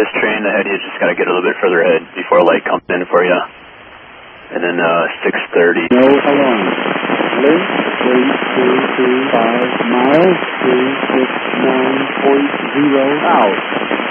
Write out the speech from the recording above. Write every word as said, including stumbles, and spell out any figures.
this train ahead, you just got to get a little bit further ahead before light comes in for you. And then uh, six thirty. No alarm. Link three two two five miles two six nine point zero out.